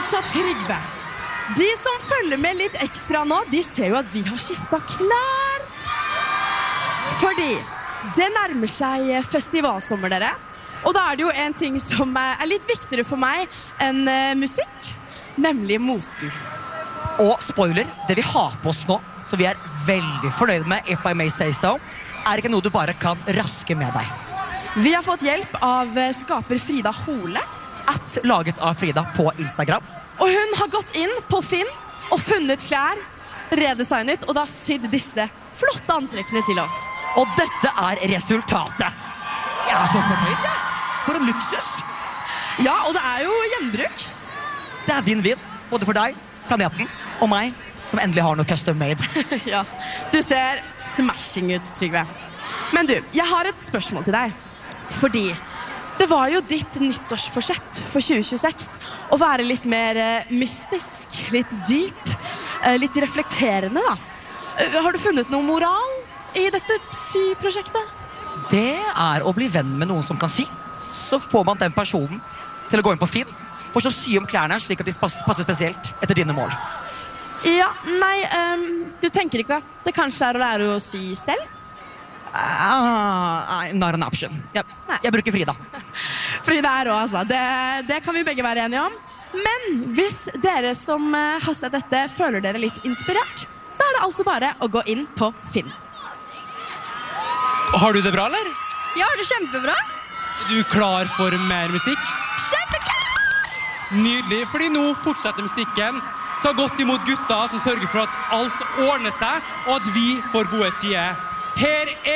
Altså, Trygve, de som følger med litt ekstra nå, de ser jo at vi har skiftet klær. Fordi det nærmer seg festivalsommer, dere. Og da er det jo en ting som er litt viktigere for meg enn musikk, nemlig moten. Og spoiler, det vi har på oss nå, så vi er veldig fornøyd med, if I may say so, er ikke noe du bare kan raske med deg. Vi har fått hjelp av skaper Frida Hole. Laget av Frida på Instagram. Og hun har gått inn på Finn og funnet klær, redesignet, og da sydd disse flotte antrekkene til oss. Og dette er resultatet. Jeg er så fornøyd, jeg. For en luksus. Ja, og det er jo gjenbruk. Det er vinn-vinn, både for deg, planeten og meg, som endelig har noe custom made. Ja, du ser smashing ut, Trygve. Men du, jeg har et spørsmål til deg. Fordi det var jo ditt nyttårsforsett for 2026 å være litt mer mystisk, litt dyp, litt reflekterende da. Har du funnet noe moral i dette syprosjektet? Det er å bli venn med noen som kan sy. Så får man den personen til å gå inn på Finn, for så sy om klærne slik at de passer spesielt etter dine mål. Ja, nei, du tenker ikke at det kanskje er å lære å sy selv? Not an option. Jeg bruker Frida. Frida er også, altså. Det kan vi begge være enige om. Men hvis dere som har sett dette føler dere litt inspirert, så er det altså bare å gå inn på Finn. Har du det bra, eller? Ja, det er kjempebra. Er du klar for mer musikk? Kjempeklar! Nydelig, fordi nå fortsetter musikken. Ta godt imot gutta som sørger for at alt ordner seg, og at vi får gode tider. Her er